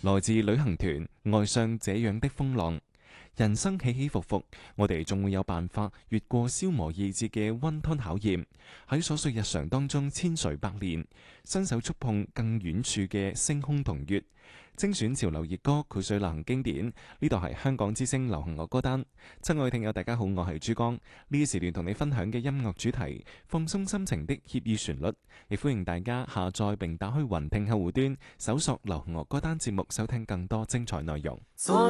來自旅行團，愛上這樣的風浪。人生起起伏伏，我哋仲會有辦法越過消磨意志嘅溫吞考驗，喺瑣碎日常當中千錘百煉，伸手觸碰更遠處嘅星空同月。精選潮流熱歌，曲水流行經典。呢度係香港之聲流行樂歌單。親愛聽友大家好，我係珠江。呢時段同你分享嘅音樂主題，放鬆心情的愜意旋律。亦歡迎大家下載並打開雲聽客戶端，搜索流行樂歌單節目，收聽更多精彩內容。